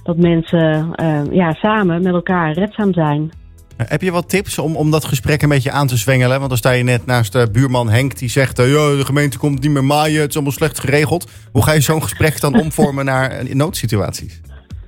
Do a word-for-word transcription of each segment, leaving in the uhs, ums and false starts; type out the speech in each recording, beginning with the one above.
dat mensen uh, ja, samen met elkaar redzaam zijn. Heb je wat tips om, om dat gesprek een beetje aan te zwengelen? Want dan sta je net naast uh, buurman Henk die zegt... Uh, de gemeente komt niet meer maaien, het is allemaal slecht geregeld. Hoe ga je zo'n gesprek dan omvormen naar uh, noodsituaties?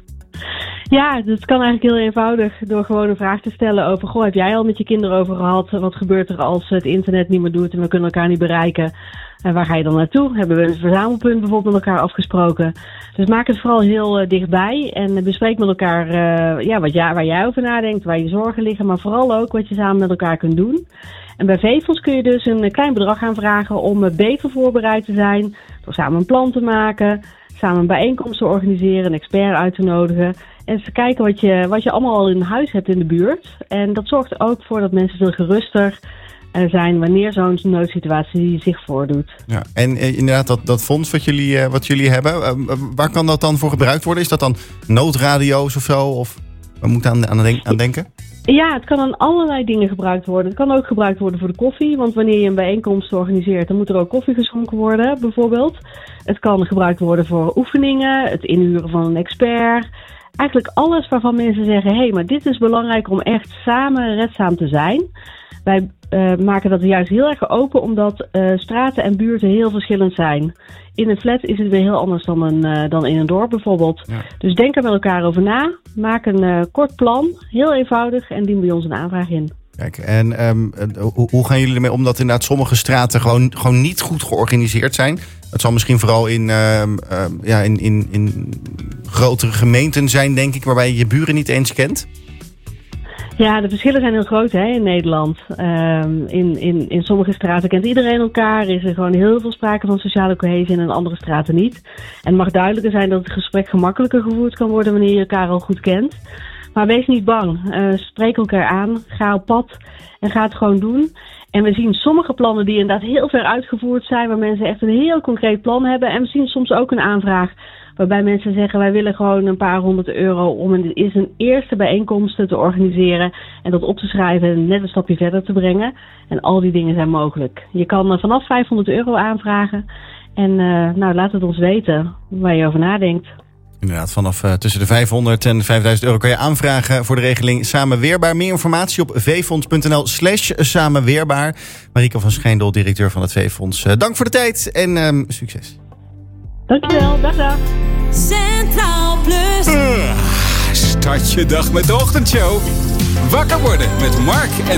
Ja, dat kan eigenlijk heel eenvoudig door gewoon een vraag te stellen over... Goh, heb jij al met je kinderen over gehad? Wat gebeurt er als het internet niet meer doet en we kunnen elkaar niet bereiken? En waar ga je dan naartoe? Hebben we een verzamelpunt bijvoorbeeld met elkaar afgesproken? Dus maak het vooral heel uh, dichtbij en bespreek met elkaar uh, ja, wat jij, waar jij over nadenkt, waar je zorgen liggen, maar vooral ook wat je samen met elkaar kunt doen. En bij V-Fonds kun je dus een klein bedrag aanvragen om uh, beter voorbereid te zijn, door samen een plan te maken, samen een bijeenkomst te organiseren, een expert uit te nodigen. En eens te kijken wat je, wat je allemaal al in huis hebt in de buurt. En dat zorgt er ook voor dat mensen veel geruster zijn wanneer zo'n noodsituatie zich voordoet. Ja, en eh, inderdaad, dat, dat fonds wat jullie, uh, wat jullie hebben, uh, waar kan dat dan voor gebruikt worden? Is dat dan noodradio's of zo? Of waar moet je aan, aan, denk, aan denken? Ja, het kan aan allerlei dingen gebruikt worden. Het kan ook gebruikt worden voor de koffie. Want wanneer je een bijeenkomst organiseert, dan moet er ook koffie geschonken worden, bijvoorbeeld. Het kan gebruikt worden voor oefeningen, het inhuren van een expert. Eigenlijk alles waarvan mensen zeggen, hé, hey, maar dit is belangrijk om echt samen redzaam te zijn. Wij uh, maken dat juist heel erg open, omdat uh, straten en buurten heel verschillend zijn. In een flat is het weer heel anders dan, een, uh, dan in een dorp bijvoorbeeld. Ja. Dus denk er met elkaar over na. Maak een uh, kort plan, heel eenvoudig, en dien bij ons een aanvraag in. Kijk, en um, hoe, hoe gaan jullie ermee om dat inderdaad sommige straten gewoon, gewoon niet goed georganiseerd zijn? Het zal misschien vooral in, uh, uh, ja, in, in, in grotere gemeenten zijn, denk ik, waarbij je je buren niet eens kent. Ja, de verschillen zijn heel groot hè, in Nederland. Um, in, in, in sommige straten kent iedereen elkaar. Is er gewoon heel veel sprake van sociale cohesie en in andere straten niet. En het mag duidelijker zijn dat het gesprek gemakkelijker gevoerd kan worden wanneer je elkaar al goed kent. Maar wees niet bang. Uh, spreek elkaar aan. Ga op pad en ga het gewoon doen. En we zien sommige plannen die inderdaad heel ver uitgevoerd zijn, waar mensen echt een heel concreet plan hebben. En we zien soms ook een aanvraag waarbij mensen zeggen, wij willen gewoon een paar honderd euro om een, is een eerste bijeenkomst te organiseren en dat op te schrijven en net een stapje verder te brengen. En al die dingen zijn mogelijk. Je kan vanaf vijfhonderd euro aanvragen en uh, nou, laat het ons weten waar je over nadenkt. Inderdaad, vanaf uh, tussen de vijfhonderd en vijfduizend euro kan je aanvragen voor de regeling Samenweerbaar. Meer informatie op vfonds.nl slash samenweerbaar. Marieke van Schijndel, directeur van het V-Fonds. Uh, dank voor de tijd en um, succes. Dankjewel, dag dag. Centraal Plus. Uh, start je dag met de ochtendshow. Wakker worden met Mark en